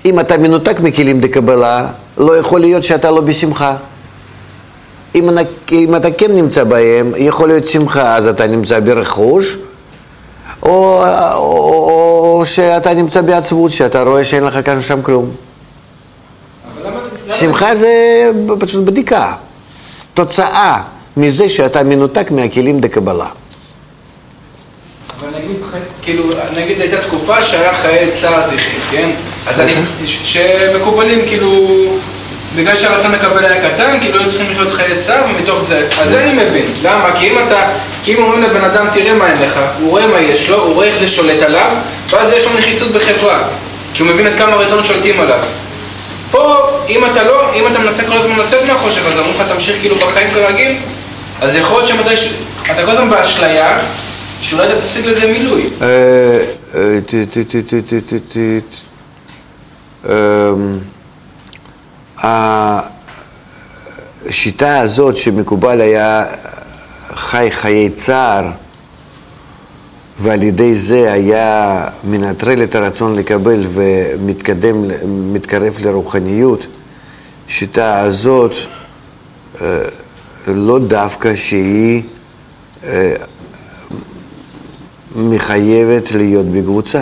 אם אתה מנותק מכלים דקבלה, לא יכול להיות שאתה לא בשמחה. אם אתה כן נמצא בהם, יכול להיות שמחה, אז אתה נמצא ברכוש, או שאתה נמצא בעצבות, שאתה רואה שאין לך כאן שם כלום. שמחה זה פשוט בדיקה, תוצאה מזה שאתה מנותק מהכלים דקבלה. אבל נגיד הייתה תקופה שהיה חיי צער תחי, כן? אז שמקובלים כאילו, בגלל שהרצון לקבל היה קטן, כאילו היו צריכים לחיות חיי צער, ומתוך זה, אז זה אני מבין. למה? כי אם אומרים לבן אדם, תראה מה אין לך, הוא רואה מה יש לו, הוא רואה איך זה שולט עליו, ואז יש לו נחיצות בחברה, כי הוא מבין את כמה הרצונות שולטים עליו. פה, אם אתה מנסה כל הזמן לצאת מהחושך, אז אמרו לך, תמשיך כאילו בחיים כרגיל, אז יכול להיות שמדי אתה כל הזמן באשליה, שאולי אתה תשיג לזה מילוי. השיטה הזאת שמקובל היה חיי צער, ועל ידי זה היה מנטרל את הרצון לקבל ומתקרב לרוחניות, השיטה הזאת לא דווקא שהיא מחייבת להיות בקבוצה.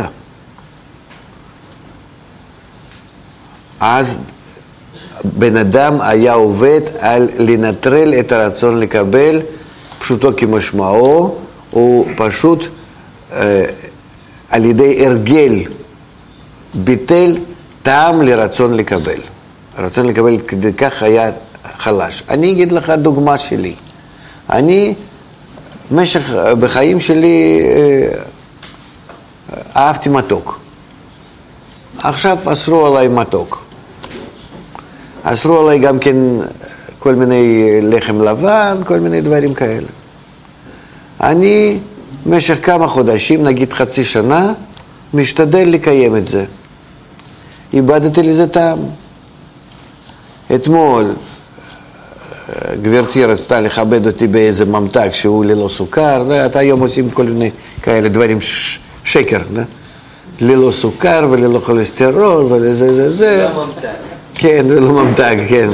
אז בן אדם היה עובד על לנטרל את הרצון לקבל, פשוטו כמשמעו, הוא פשוט על ידי הרגל ביטל טעם לרצון לקבל. הרצון לקבל כדי כך היה חלש. אני אגיד לך דוגמה שלי. אני בחיים שלי אהבתי מתוק. עכשיו אסרו עליי מתוק. אסרו עליי גם כן כל מיני לחם לבן, כל מיני דברים כאלה. אני במשך כמה חודשים, נגיד חצי שנה, משתדל לקיים את זה. איבדתי לזה טעם. אתמול גברתי רצתה לכבד אותי באיזה ממתק שהוא ללא סוכר, אתה היום עושים כל מיני כאלה דברים שקר, ללא סוכר וללא כולסטרול ולזה. לא ממתק. כן, ולא ממתק, כן.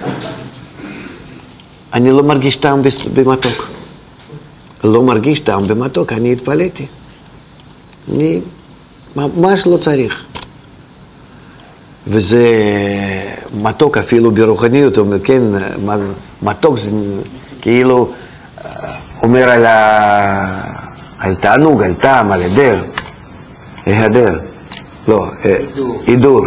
אני לא מרגיש טעם במתוק. לא מרגיש טעם במתוק, אני התפלאתי. אני ממש לא צריך. וזה מתוק אפילו ברוחניות, כן, מתוק זה כאילו אומר על תענוג, על טעם, על היעדר, לא, הידור.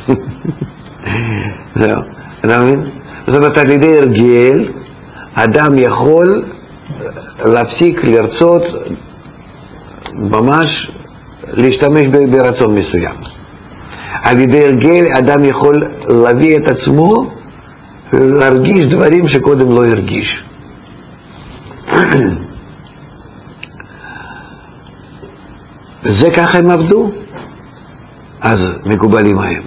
זהו, אתה מבין? זאת אומרת, על ידי הרגל, אדם יכול להפסיק לרצות ממש להשתמש ברצון מסוים. על ידי הרגל אדם יכול להביא את עצמו להרגיש דברים שקודם לא הרגיש. זה ככה הם עבדו, אז מקובלים מהם.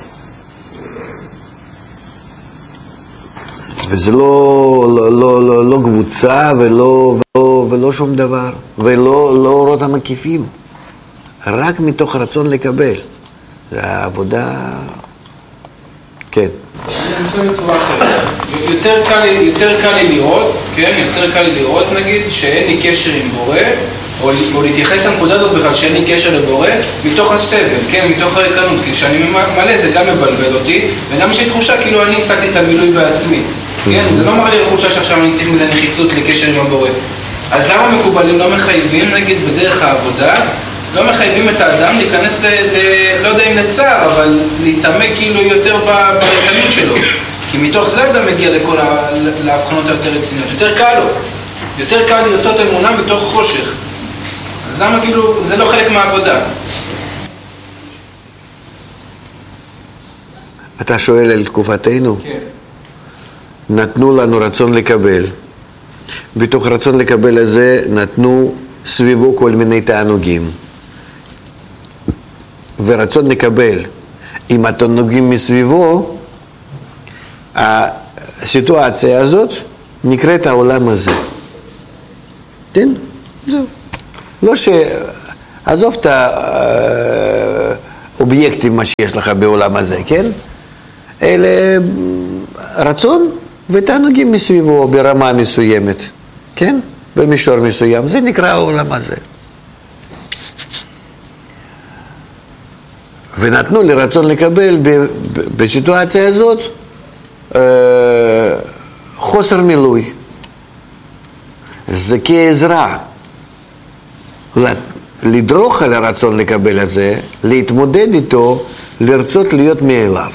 וזה לא קבוצה ולא שום דבר, ולא אורות המקיפים, רק מתוך רצון לקבל. זה העבודה, כן. אני מסתכל בצורה אחרת. יותר קל לי לראות, כן? יותר קל לי לראות, נגיד, שאין לי קשר עם בורא, או להתייחס לנקודה הזאת בכלל שאין לי קשר לבורא, מתוך הסבל, כן? מתוך הריקנות, כי כשאני מלא זה גם מבלבל אותי, וגם יש לי תחושה כאילו אני עסקתי את המילוי בעצמי. כן? זה לא מראה לי לחושה שעכשיו אני צריך מזה נחיצות לקשר עם הבורא. אז למה מקובלים לא מחייבים, נגיד, בדרך העבודה, לא מחייבים את האדם להיכנס, לא יודע אם לצער, אבל להתעמק כאילו יותר בריקנות שלו. כי מתוך זה אדם מגיע להבחנות היותר רציניות. יותר קל לו. יותר קל לרצות אמונה בתוך חושך. אז למה כאילו, זה לא חלק מהעבודה? אתה שואל על תקופתנו? כן. נתנו לנו רצון לקבל. בתוך רצון לקבל הזה נתנו סביבו כל מיני תענוגים. ורצון לקבל עם התענוגים מסביבו, הסיטואציה הזאת נקראת העולם הזה. כן? זהו. לא עזוב את האובייקטים מה שיש לך בעולם הזה, כן? אלה רצון ותענוגים מסביבו ברמה מסוימת, כן? במישור מסוים, זה נקרא העולם הזה. ונתנו לרצון לקבל בסיטואציה הזאת חוסר מילוי. זה כעזרה לדרוך על הרצון לקבל הזה, להתמודד איתו, לרצות להיות מאליו.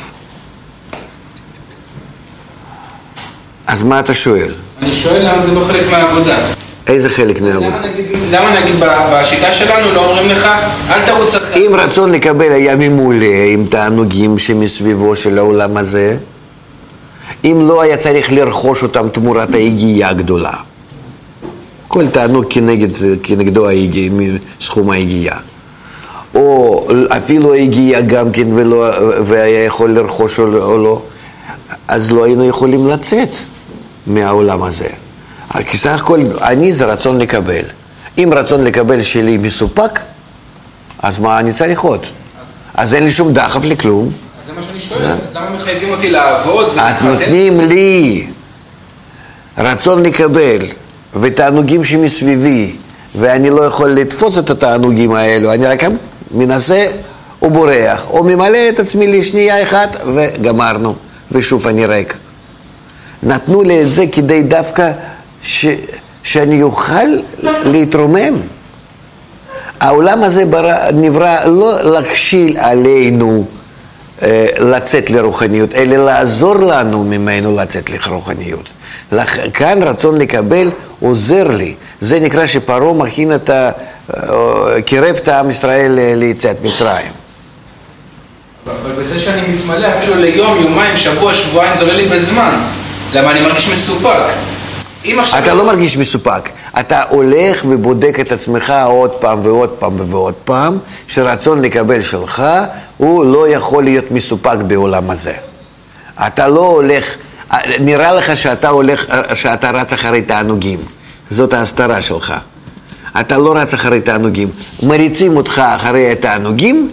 אז מה אתה שואל? אני שואל למה זה לא חלק מהעבודה. איזה חלק מהעבודה? למה נגיד בשיטה שלנו לא אומרים לך, אל תרוץ אחרי... אם רצון לקבל היה ממולא עם תענוגים שמסביבו של העולם הזה, אם לא היה צריך לרכוש אותם תמורת ההגיעה הגדולה. כל תענוג כנגדו סכום ההגיעה. או אפילו ההגיעה גם כן והיה יכול לרכוש או לא, אז לא היינו יכולים לצאת מהעולם הזה. כי סך הכל אני זה רצון לקבל. אם רצון לקבל שלי מסופק, אז מה אני צריך עוד? אז אין לי שום דחף לכלום. זה מה שאני שואל, למה מחייבים אותי לעבוד? אז נותנים לי רצון לקבל ותענוגים שמסביבי, ואני לא יכול לתפוס את התענוגים האלו, אני רק מנסה ובורח, או ממלא את עצמי לשנייה אחת וגמרנו, ושוב אני ריק. נתנו לי את זה כדי דווקא שאני אוכל להתרומם. העולם הזה נברא לא להכשיל עלינו לצאת לרוחניות, אלא לעזור לנו ממנו לצאת לרוחניות. כאן רצון לקבל עוזר לי. זה נקרא שפרעה מכין קירב את עם ישראל ליציאת מצרים. אבל בזה שאני מתמלא אפילו ליום, יומיים, שבוע, שבועיים, זה עולה לי בזמן. למה אני מרגיש מסופק? אתה לא מרגיש מסופק, אתה הולך ובודק את עצמך עוד פעם ועוד פעם ועוד פעם, שרצון לקבל שלך הוא לא יכול להיות מסופק בעולם הזה. אתה לא הולך, נראה לך שאתה רץ אחרי תענוגים, זאת ההסתרה שלך. אתה לא רץ אחרי תענוגים, מריצים אותך אחרי התענוגים,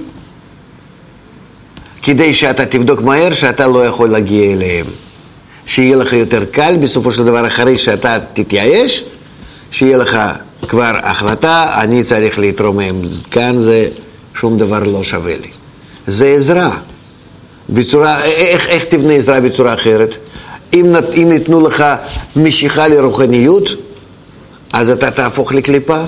כדי שאתה תבדוק מהר שאתה לא יכול להגיע אליהם. שיהיה לך יותר קל, בסופו של דבר אחרי שאתה תתייאש, שיהיה לך כבר החלטה, אני צריך להתרומם. כאן זה שום דבר לא שווה לי. זה עזרה. בצורה, איך תבנה עזרה בצורה אחרת? אם ייתנו לך משיכה לרוחניות, אז אתה תהפוך לקליפה.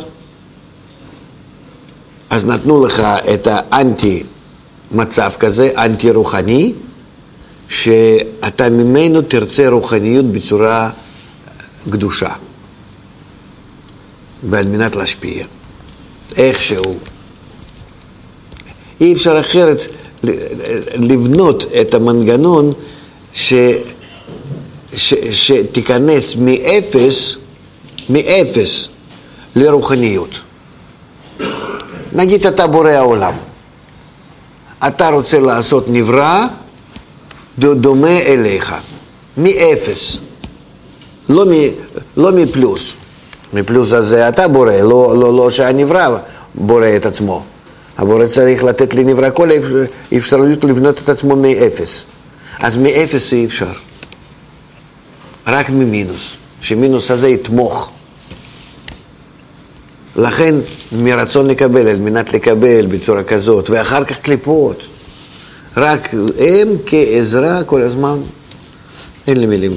אז נתנו לך את האנטי מצב כזה, אנטי רוחני, שאתה ממנו תרצה רוחניות בצורה קדושה, ועל מנת להשפיע איכשהו. אי אפשר אחרת לבנות את המנגנון שתיכנס מאפס לרוחניות. נגיד אתה בורא העולם, אתה רוצה לעשות נברא דומה אליך, מאפס, לא מפלוס. מפלוס הזה אתה בורא, לא שהנברא בורא את עצמו. הבורא צריך לתת לנברא כל האפשרויות לבנות את עצמו מאפס. אז מאפס אי אפשר. רק ממינוס, שמינוס הזה יתמוך. לכן מרצון לקבל, על מנת לקבל בצורה כזאת, ואחר כך קליפות. רק הם כעזרה כל הזמן, אין לי מילים.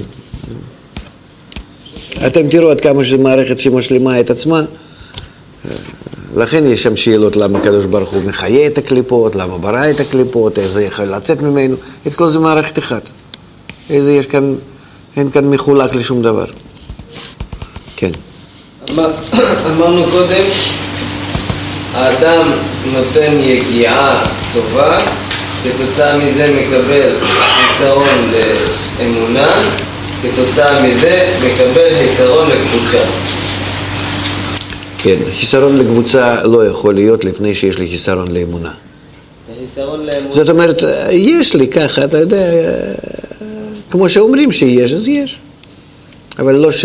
אתם תראו עד כמה שזו מערכת שמשלימה את עצמה, לכן יש שם שאלות למה הקדוש ברוך הוא מחיה את הקליפות, למה ברא את הקליפות, איך זה יכול לצאת ממנו, אצלו זה מערכת אחת. איזה יש כאן, אין כאן מחולק לשום דבר. כן. אמרנו קודם, האדם נותן יגיעה טובה, כתוצאה מזה מקבל חיסרון לאמונה, כתוצאה מזה מקבל חיסרון לקבוצה. כן, חיסרון לקבוצה לא יכול להיות לפני שיש לי חיסרון לאמונה. חיסרון לאמונה. זאת אומרת, יש לי ככה, אתה יודע, כמו שאומרים שיש, אז יש. אבל לא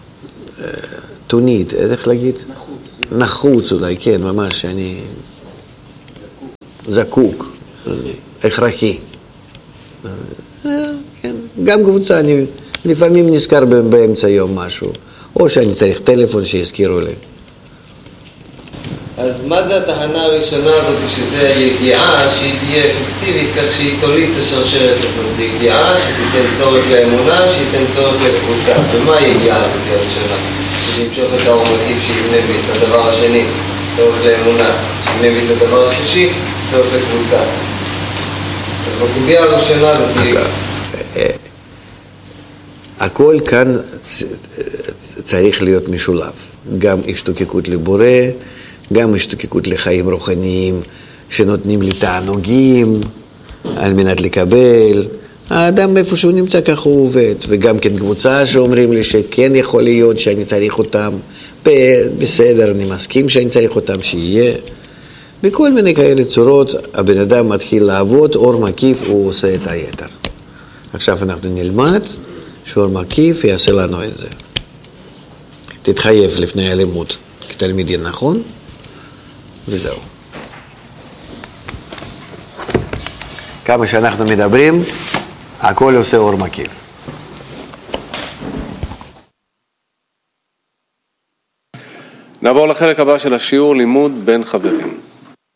תונית, איך להגיד? נחוץ אולי, כן, ממש, אני זקוק, הכרחי. כן. גם קבוצה, אני לפעמים נזכר באמצע יום משהו, או שאני צריך טלפון שיזכירו לי. אז מה זה התחנה הראשונה הזאת, שזה יגיעה שהיא תהיה אפקטיבית כך שהיא תוליד את השרשרת הזאת? יגיעה שתיתן צורך לאמונה, שתיתן צורך לקבוצה. ומה היגיעה הזאת הראשונה? שתמשוך את האור מקיף שיבנה בי את הדבר השני, צורך לאמונה, שיבנה בי את הדבר השלישי, צורך לקבוצה. אז בקובייה הראשונה הזאת היא... הכל כאן צריך להיות משולב. גם השתוקקות לבורא, גם השתוקקות לחיים רוחניים שנותנים לי תענוגים על מנת לקבל. האדם איפה שהוא נמצא כך הוא עובד, וגם כן קבוצה שאומרים לי שכן יכול להיות שאני צריך אותם, בסדר, אני מסכים שאני צריך אותם שיהיה. בכל מיני כאלה צורות הבן אדם מתחיל לעבוד, אור מקיף הוא עושה את היתר. עכשיו אנחנו נלמד שאור מקיף יעשה לנו את זה. תתחייב לפני הלימוד כתלמידים, נכון? וזהו. כמה שאנחנו מדברים, הכל עושה אור מקיף. נעבור לחלק הבא של השיעור, לימוד בין חברים.